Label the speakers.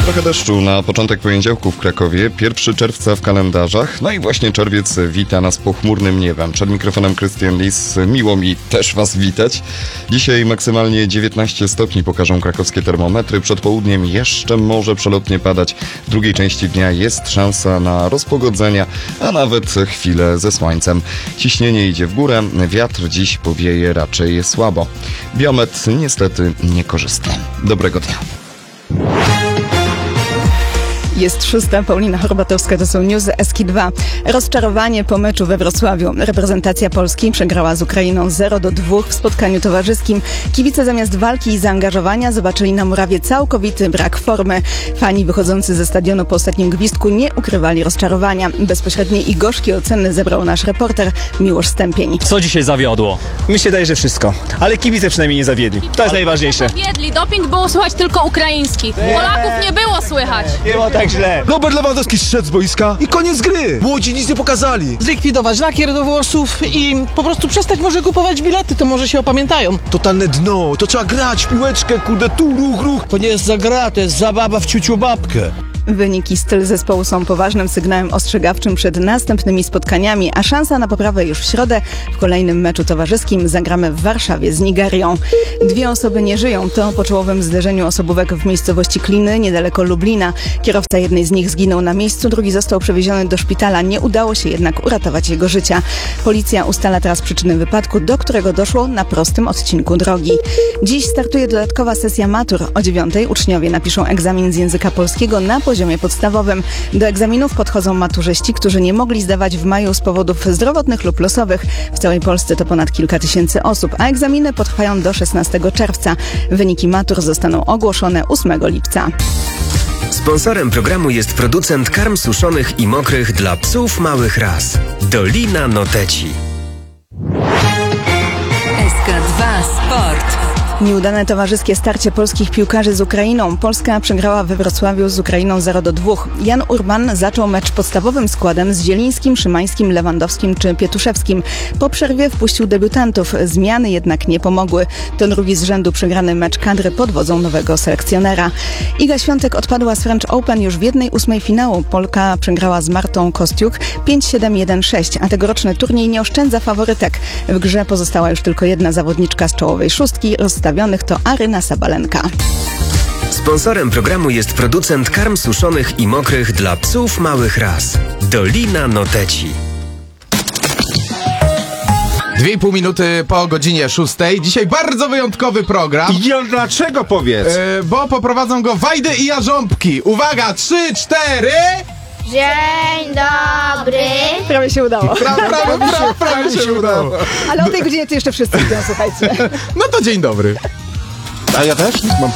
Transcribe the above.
Speaker 1: Trochę deszczu na początek poniedziałku w Krakowie, 1 czerwca w kalendarzach, no i właśnie czerwiec wita nas pochmurnym niebem. Przed mikrofonem Krystian Lis, miło mi też Was witać. Dzisiaj maksymalnie 19 stopni pokażą krakowskie termometry, przed południem jeszcze może przelotnie padać, w drugiej części dnia jest szansa na rozpogodzenia, a nawet chwilę ze słońcem. Ciśnienie idzie w górę, wiatr dziś powieje raczej słabo. Biometr niestety niekorzystny. Dobrego dnia.
Speaker 2: Jest 6. Paulina Chorbatowska, to są newsy Eski2. Rozczarowanie po meczu we Wrocławiu. Reprezentacja Polski przegrała z Ukrainą 0-2 w spotkaniu towarzyskim. Kibice zamiast walki i zaangażowania zobaczyli na murawie całkowity brak formy. Fani wychodzący ze stadionu po ostatnim gwizdku nie ukrywali rozczarowania. Bezpośrednie i gorzkie oceny zebrał nasz reporter Miłosz Stępień.
Speaker 3: Co dzisiaj zawiodło?
Speaker 4: Mi się daje, że wszystko. Ale kibice przynajmniej nie zawiedli. To jest najważniejsze.
Speaker 5: Zawiedli. Doping było słychać tylko ukraiński. Polaków nie było słychać.
Speaker 4: Nie było tak źle.
Speaker 6: Robert Lewandowski zszedł z boiska i koniec gry. Młodzi nic nie pokazali.
Speaker 7: Zlikwidować lakier do włosów i po prostu przestać może kupować bilety, to może się opamiętają.
Speaker 6: Totalne dno. To trzeba grać w piłeczkę, kurde, tu ruch.
Speaker 7: To nie jest za gra, to jest zabawa w ciuciu babkę.
Speaker 2: Wyniki styl zespołu są poważnym sygnałem ostrzegawczym przed następnymi spotkaniami, a szansa na poprawę już w środę. W kolejnym meczu towarzyskim zagramy w Warszawie z Nigerią. 2 osoby nie żyją. To po czołowym zderzeniu osobówek w miejscowości Kliny, niedaleko Lublina. Kierowca jednej z nich zginął na miejscu, drugi został przewieziony do szpitala. Nie udało się jednak uratować jego życia. Policja ustala teraz przyczyny wypadku, do którego doszło na prostym odcinku drogi. Dziś startuje dodatkowa sesja matur. O 9:00 uczniowie napiszą egzamin z języka polskiego na poziomie podstawowym. Do egzaminów podchodzą maturzyści, którzy nie mogli zdawać w maju z powodów zdrowotnych lub losowych. W całej Polsce to ponad kilka tysięcy osób, a egzaminy potrwają do 16 czerwca. Wyniki matur zostaną ogłoszone 8 lipca.
Speaker 8: Sponsorem programu jest producent karm suszonych i mokrych dla psów małych ras. Dolina Noteci.
Speaker 9: SK2 Sport.
Speaker 2: Nieudane towarzyskie starcie polskich piłkarzy z Ukrainą. Polska przegrała we Wrocławiu z Ukrainą 0-2. Jan Urban zaczął mecz podstawowym składem z Zielińskim, Szymańskim, Lewandowskim czy Pietuszewskim. Po przerwie wpuścił debiutantów. Zmiany jednak nie pomogły. To drugi z rzędu przegrany mecz kadry pod wodzą nowego selekcjonera. Iga Świątek odpadła z French Open już w 1/8 finału. Polka przegrała z Martą Kostiuk 5-7-1-6, a tegoroczny turniej nie oszczędza faworytek. W grze pozostała już tylko jedna zawodniczka z czołowej szóstki. Rozstawionych to Aryna Sabalenka.
Speaker 8: Sponsorem programu jest producent karm suszonych i mokrych dla psów małych ras. Dolina Noteci.
Speaker 10: 2,5 minuty po godzinie 6. Dzisiaj bardzo wyjątkowy program.
Speaker 4: I dlaczego powiedz?
Speaker 10: Bo poprowadzą go Wajdy i Jarząbki. Uwaga, 3, 4...
Speaker 11: Dzień dobry.
Speaker 2: Prawie się udało.
Speaker 10: Prawie się udało.
Speaker 2: Ale o tej godzinie to jeszcze wszyscy idą, słuchajcie.
Speaker 10: No to dzień dobry.
Speaker 6: A ja też? Mam